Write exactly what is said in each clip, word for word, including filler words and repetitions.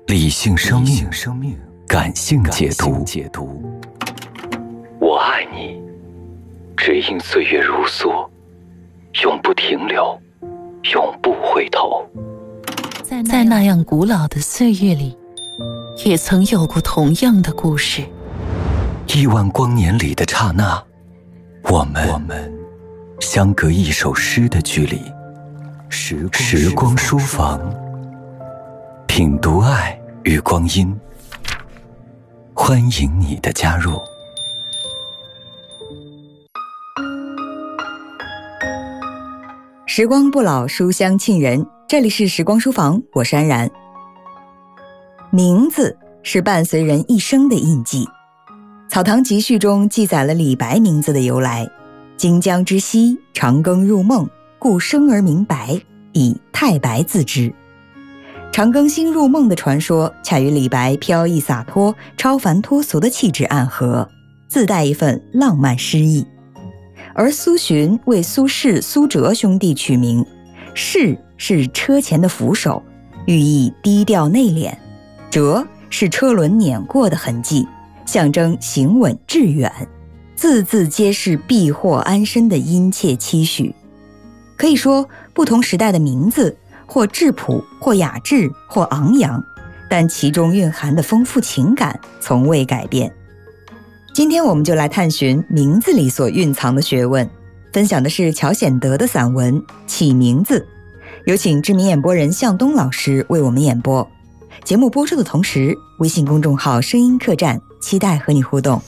理性生命，感性解读。我爱你，只因岁月如梭，永不停留，永不回头。 在那样古老的岁月里，也曾有过同样的故事。 亿万光年里的刹那，我们我们相隔一首诗的距离。时光时光书房，品读爱与光阴，欢迎你的加入。 时光不老，书香沁人。这里是时光书房，我是安然。名字是伴随人一生的印记。草堂集序中记载了李白名字的由来：荆江之西，长庚入梦，故生而名白，以太白自之。长庚星入梦的传说，恰与李白飘逸洒脱、超凡脱俗的气质暗合，自带一份浪漫诗意。而苏洵为苏轼、苏辙兄弟取名，轼是车前的扶手，寓意低调内敛；辙是车轮碾过的痕迹，象征行稳致远，字字皆是避祸安身的殷切期许。可以说，不同时代的名字，或质朴，或雅致，或昂扬，但其中蕴含的丰富情感从未改变。今天我们就来探寻名字里所蕴藏的学问，分享的是乔显德的散文《起名字》，有请知名演播人向东老师为我们演播。节目播出的同时，微信公众号声音客栈期待和你互动。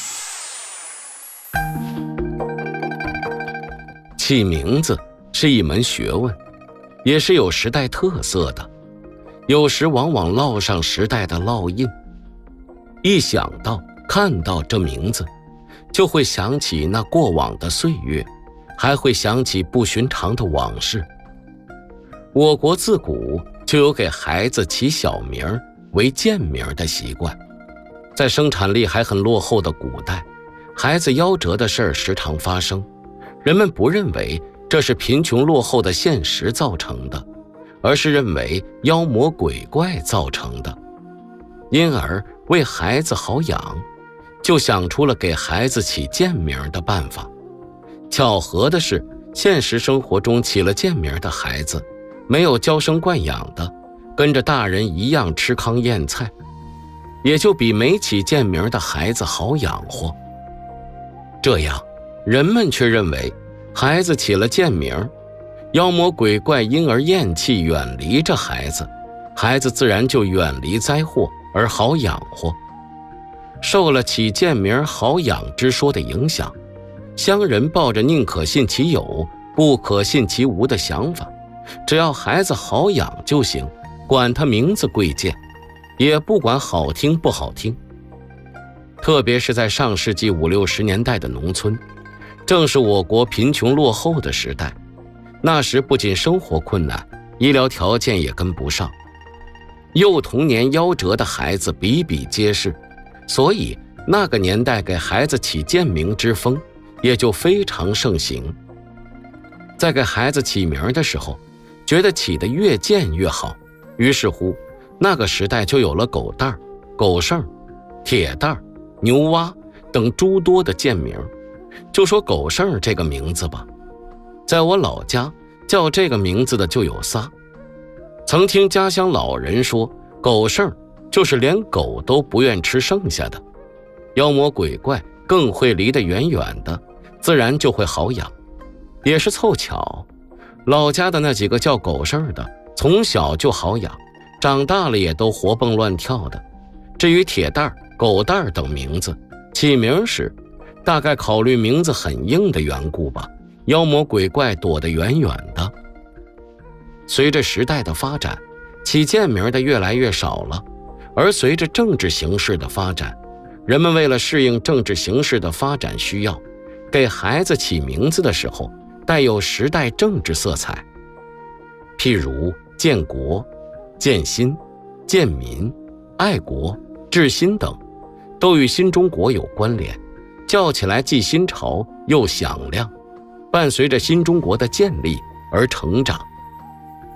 起名字是一门学问，也是有时代特色的，有时往往烙上时代的烙印。一想到看到这名字，就会想起那过往的岁月，还会想起不寻常的往事。我国自古就有给孩子起小名为贱名的习惯，在生产力还很落后的古代，孩子夭折的事儿时常发生，人们不认为这是贫穷落后的现实造成的，而是认为妖魔鬼怪造成的，因而为孩子好养，就想出了给孩子起贱名的办法。巧合的是，现实生活中起了贱名的孩子，没有娇生惯养的，跟着大人一样吃糠咽菜，也就比没起贱名的孩子好养活。这样，人们却认为孩子起了贱名，妖魔鬼怪因而厌弃远离这孩子，孩子自然就远离灾祸而好养活。受了起贱名好养之说的影响，乡人抱着宁可信其有，不可信其无的想法，只要孩子好养就行，管他名字贵贱，也不管好听不好听。特别是在上世纪五六十年代的农村，正是我国贫穷落后的时代，那时不仅生活困难，医疗条件也跟不上，幼童年夭折的孩子比比皆是，所以那个年代给孩子起贱名之风也就非常盛行。在给孩子起名的时候，觉得起得越贱越好，于是乎那个时代就有了狗蛋儿、狗剩、铁蛋儿、牛蛙等诸多的贱名。就说狗剩这个名字吧，在我老家叫这个名字的就有仨。曾听家乡老人说，狗剩就是连狗都不愿吃剩下的，妖魔鬼怪更会离得远远的，自然就会好养。也是凑巧，老家的那几个叫狗剩的从小就好养，长大了也都活蹦乱跳的。至于铁蛋、狗蛋等名字，起名时大概考虑名字很硬的缘故吧，妖魔鬼怪躲得远远的。随着时代的发展，起贱名的越来越少了，而随着政治形势的发展，人们为了适应政治形势的发展需要，给孩子起名字的时候带有时代政治色彩。譬如建国、建新、建民、爱国、治新等，都与新中国有关联，叫起来既新潮又响亮，伴随着新中国的建立而成长。